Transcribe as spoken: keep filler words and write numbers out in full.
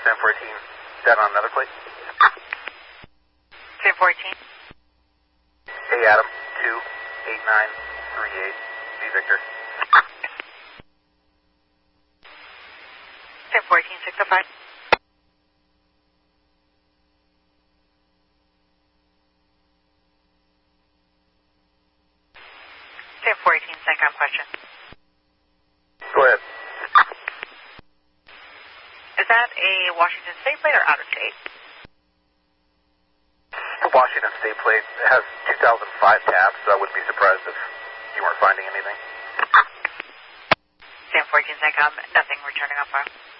ten fourteen, that on another plate? ten fourteen. Hey, Adam, two eight nine three eight, V Victor. ten fourteen, six oh five. ten fourteen, second question. Go ahead. Is that a Washington State plate or out of state? The Washington State plate has two thousand five tabs, so I wouldn't be surprised if you weren't finding anything. ten fourteen, second, nothing returning on file.